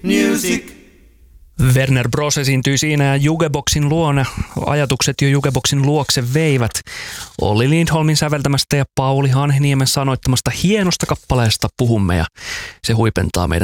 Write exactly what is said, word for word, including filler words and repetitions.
Music. Werner Bros esiintyi siinä ja Jukeboxin luona. Ajatukset jo Jukeboxin luokse veivät. Olli Lindholmin säveltämästä ja Pauli Hanhiniemen sanoittamasta hienosta kappaleesta puhumme ja se huipentaa meidän